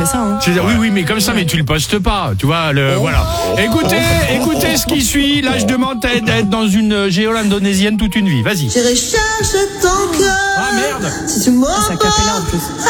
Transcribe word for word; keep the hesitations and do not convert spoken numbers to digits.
fait ça. Hein. C'est- Oui, oui, mais comme ça, mais tu le postes pas, tu vois, le, voilà. Écoutez, écoutez ce qui suit. Là, je demande à d'être dans une géole indonésienne toute une vie. Vas-y. J'irai chercher ton cœur. Ah, merde. Si tu m'en C'est a cappella en plus.